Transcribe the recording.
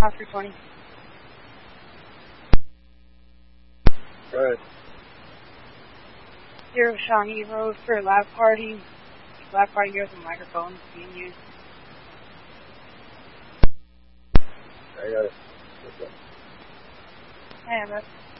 Oscar 20. Go ahead. 0 Shawnee Road for a lab party. Lab party here with a microphone being used. I got it. I have it.